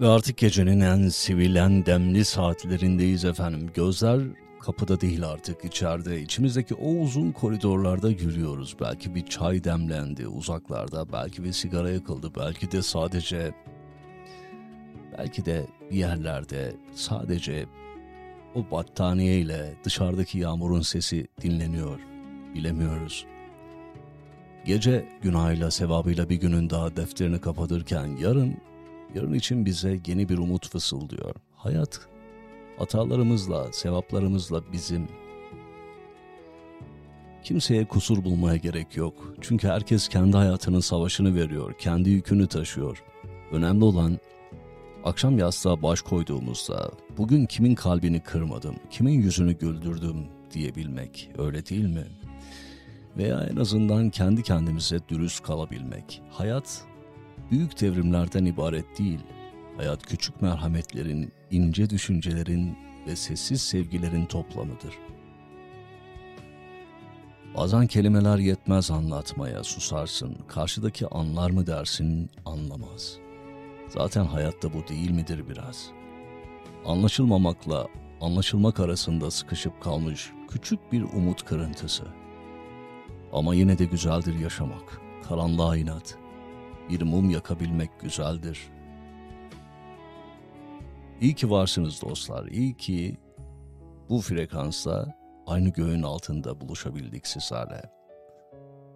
Ve artık gecenin en sivil, en demli saatlerindeyiz efendim. Gözler kapıda değil artık içeride. İçimizdeki o uzun koridorlarda yürüyoruz. Belki bir çay demlendi uzaklarda, belki bir sigara yakıldı, belki de bir yerlerde sadece o battaniye ile dışarıdaki yağmurun sesi dinleniyor. Bilemiyoruz. Gece günahıyla, sevabıyla bir günün daha defterini kapatırken yarın için bize yeni bir umut fısıldıyor. Hayat hatalarımızla, sevaplarımızla bizim. Kimseye kusur bulmaya gerek yok. Çünkü herkes kendi hayatının savaşını veriyor, kendi yükünü taşıyor. Önemli olan akşam yastığa baş koyduğumuzda bugün kimin kalbini kırmadım, kimin yüzünü güldürdüm diyebilmek, öyle değil mi? Veya en azından kendi kendimize dürüst kalabilmek. Hayat büyük devrimlerden ibaret değil. Hayat küçük merhametlerin, ince düşüncelerin ve sessiz sevgilerin toplamıdır. Bazen kelimeler yetmez anlatmaya, susarsın. Karşıdaki anlar mı dersin, anlamaz. Zaten hayatta bu değil midir biraz? Anlaşılmamakla anlaşılmak arasında sıkışıp kalmış küçük bir umut kırıntısı. Ama yine de güzeldir yaşamak. Karanlığa inat. Bir mum yakabilmek güzeldir. İyi ki varsınız dostlar. İyi ki bu frekansta aynı göğün altında buluşabildik sizlerle.